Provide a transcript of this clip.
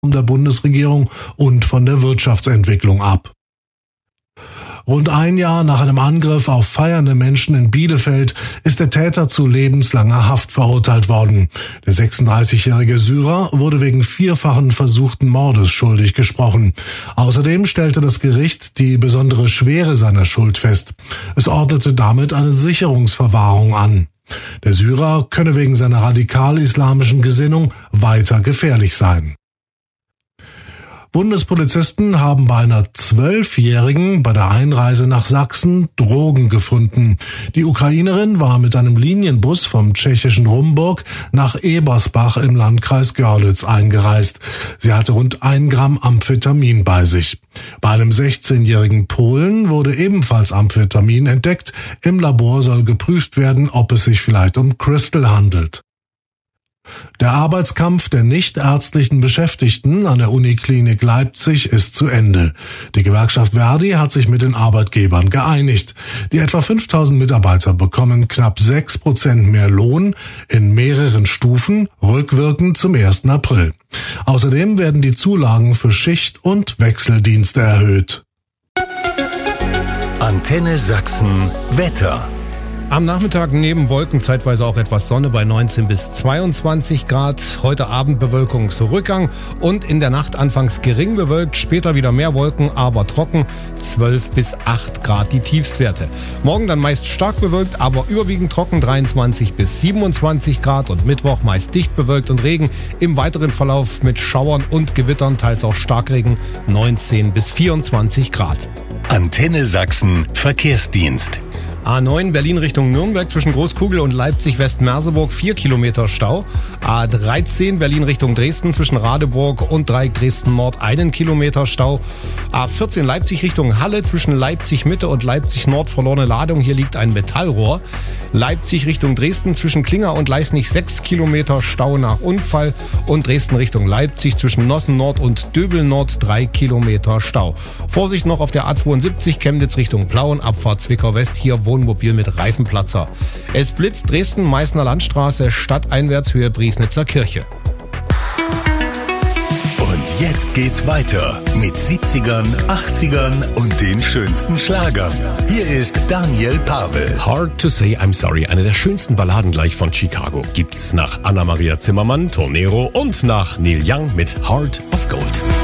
der Bundesregierung und von der Wirtschaftsentwicklung ab. Rund ein Jahr nach einem Angriff auf feiernde Menschen in Bielefeld ist der Täter zu lebenslanger Haft verurteilt worden. Der 36-jährige Syrer wurde wegen 4-fachen versuchten Mordes schuldig gesprochen. Außerdem stellte das Gericht die besondere Schwere seiner Schuld fest. Es ordnete damit eine Sicherungsverwahrung an. Der Syrer könne wegen seiner radikal-islamischen Gesinnung weiter gefährlich sein. Bundespolizisten haben bei einer 12-Jährigen bei der Einreise nach Sachsen Drogen gefunden. Die Ukrainerin war mit einem Linienbus vom tschechischen Rumburg nach Ebersbach im Landkreis Görlitz eingereist. Sie hatte rund 1 Gramm Amphetamin bei sich. Bei einem 16-jährigen Polen wurde ebenfalls Amphetamin entdeckt. Im Labor soll geprüft werden, ob es sich vielleicht um Crystal handelt. Der Arbeitskampf der nichtärztlichen Beschäftigten an der Uniklinik Leipzig ist zu Ende. Die Gewerkschaft Verdi hat sich mit den Arbeitgebern geeinigt. Die etwa 5000 Mitarbeiter bekommen knapp 6% mehr Lohn in mehreren Stufen, rückwirkend zum 1. April. Außerdem werden die Zulagen für Schicht- und Wechseldienste erhöht. Antenne Sachsen Wetter. Am Nachmittag neben Wolken zeitweise auch etwas Sonne bei 19 bis 22 Grad. Heute Abend Bewölkungsrückgang und in der Nacht anfangs gering bewölkt, später wieder mehr Wolken, aber trocken, 12 bis 8 Grad die Tiefstwerte. Morgen dann meist stark bewölkt, aber überwiegend trocken, 23 bis 27 Grad und Mittwoch meist dicht bewölkt und Regen. Im weiteren Verlauf mit Schauern und Gewittern, teils auch Starkregen, 19 bis 24 Grad. Antenne Sachsen Verkehrsdienst. A9 Berlin Richtung Nürnberg zwischen Großkugel und Leipzig-West-Merseburg 4 Kilometer Stau. A13 Berlin Richtung Dresden zwischen Radeburg und Dreieck Dresden-Nord 1 Kilometer Stau. A14 Leipzig Richtung Halle zwischen Leipzig-Mitte und Leipzig-Nord verlorene Ladung. Hier liegt ein Metallrohr. Leipzig Richtung Dresden zwischen Klinger und Leisnig 6 Kilometer Stau nach Unfall. Und Dresden Richtung Leipzig zwischen Nossen-Nord und Döbel-Nord 3 Kilometer Stau. Vorsicht noch auf der A72 Chemnitz Richtung Plauen, Abfahrt Zwickau-West. Hier Wohnmobil mit Reifenplatzer. Es blitzt Dresden, Meißner Landstraße, stadteinwärts Höhe Briesnitzer Kirche. Und jetzt geht's weiter mit 70ern, 80ern und den schönsten Schlagern. Hier ist Daniel Pavel. Hard to Say I'm Sorry, eine der schönsten Balladen gleich von Chicago. Gibt's nach Anna-Maria Zimmermann, Tornero und nach Neil Young mit Heart of Gold.